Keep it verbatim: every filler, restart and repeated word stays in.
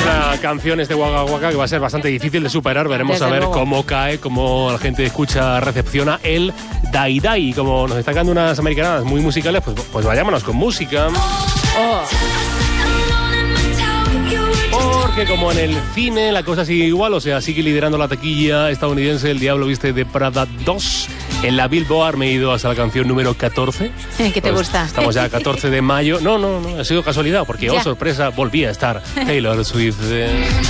Una canción este Waka Waka que va a ser bastante difícil de superar. Veremos Desde a ver luego. cómo cae, cómo la gente escucha, recepciona el Dai Dai. Como nos están dando unas americanadas muy musicales, pues, pues vayámonos con música. Oh. Porque como en el cine la cosa sigue igual, o sea, sigue liderando la taquilla estadounidense El Diablo Viste de Prada dos. En la Billboard me he ido hasta la canción número catorce. ¿Qué te Pues gusta? Estamos ya a catorce de mayo. No, no, no, ha sido casualidad, porque, Ya. oh, sorpresa, volví a estar Taylor Swift. eh.